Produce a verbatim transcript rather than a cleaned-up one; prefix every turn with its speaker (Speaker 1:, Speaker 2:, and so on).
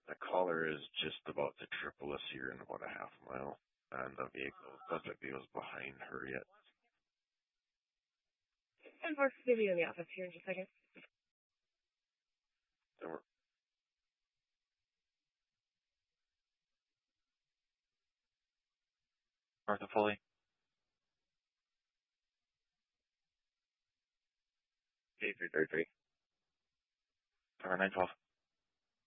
Speaker 1: The caller is just about to triple us here in about a half mile, and the vehicle, suspect vehicle is behind her yet.
Speaker 2: And Mark's going to be in the office here in just a second.
Speaker 1: Then we're
Speaker 3: North of Foley.
Speaker 1: K three thirty-three.
Speaker 3: Tower nine twelve.